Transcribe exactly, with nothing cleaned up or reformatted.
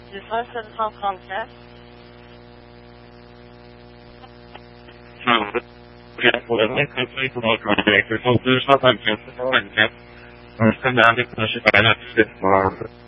du fois sept cent trente-quatre. Charles. J'ai pour le moins compris pour notre project. deux cent vingt-quatre, deux cent vingt-quatre. Un standard déclenché par la petite